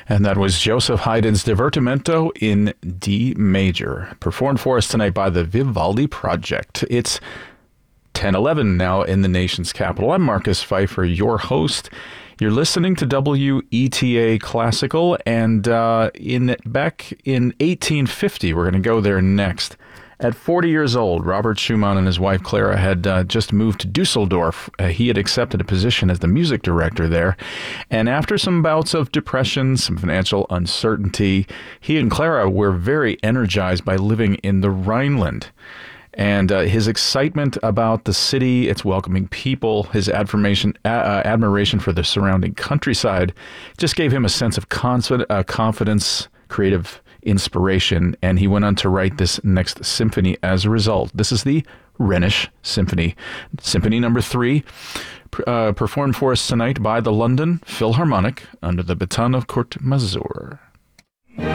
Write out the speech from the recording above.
And that was Joseph Haydn's Divertimento in D major, performed for us tonight by the Vivaldi Project. It's 10:11 now in the nation's capital. I'm Marcus Pfeiffer, your host. You're listening to WETA Classical, and back in 1850, we're going to go there next. At 40 years old, Robert Schumann and his wife Clara had just moved to Dusseldorf. He had accepted a position as the music director there. And after some bouts of depression, some financial uncertainty, he and Clara were very energized by living in the Rhineland. And his excitement about the city, its welcoming people, his admiration for the surrounding countryside just gave him a sense of confidence, creative inspiration, and he went on to write this next symphony as a result. This is the Rhenish Symphony, Symphony number 3, performed for us tonight by the London Philharmonic under the baton of Kurt Masur.